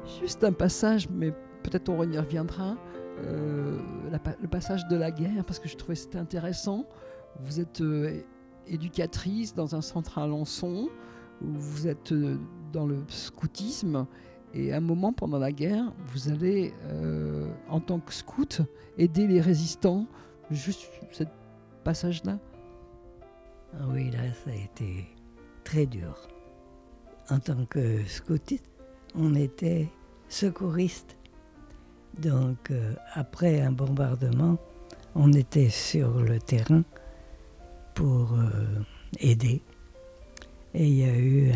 Juste un passage, mais peut-être on y reviendra, le passage de la guerre, parce que je trouvais que c'était intéressant. Vous êtes éducatrice dans un centre à Alençon, où vous êtes dans le scoutisme, et à un moment pendant la guerre, vous allez, en tant que scout, aider les résistants. Juste ce passage-là. Ah oui, là, ça a été très dur. En tant que scoutiste, on était secouriste. Donc, après un bombardement, on était sur le terrain pour aider. Et il y a eu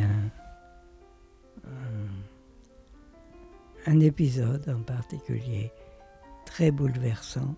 un épisode en particulier très bouleversant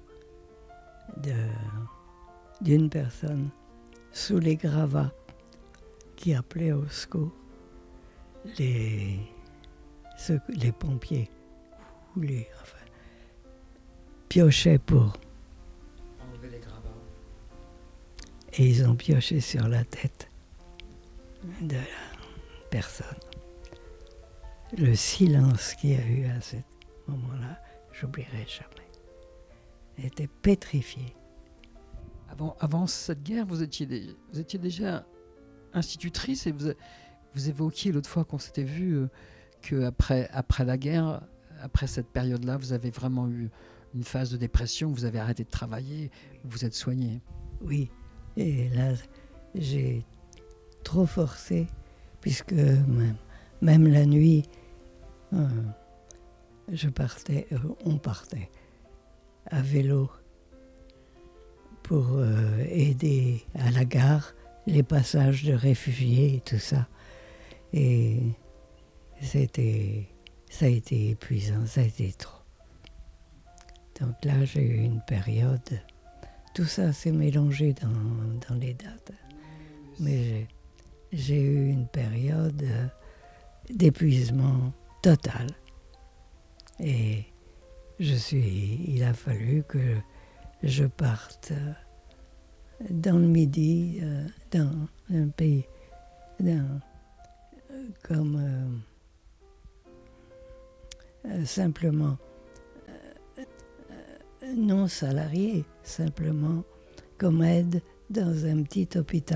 d'une personne sous les gravats qui appelait au secours les pompiers ou piochaient pour Enlever les gravats. Et ils ont pioché sur la tête de la personne. Le silence qu'il y a eu à ce moment-là, j'oublierai jamais. Elle était pétrifiée. Avant cette guerre, vous étiez déjà institutrice, et vous évoquiez l'autre fois qu'on s'était vu qu'après la guerre, après cette période-là, vous avez vraiment eu une phase de dépression, vous avez arrêté de travailler, vous vous êtes soignée. Oui, et là, j'ai trop forcé, puisque même la nuit, on partait à vélo pour aider à la gare, les passages de réfugiés et tout ça. Et ça a été épuisant, ça a été trop. Donc là, j'ai eu une période, tout ça s'est mélangé dans les dates, mais j'ai eu une période d'épuisement total. Et il a fallu que je parte dans le Midi, dans un pays comme simplement non salarié, simplement comme aide dans un petit hôpital.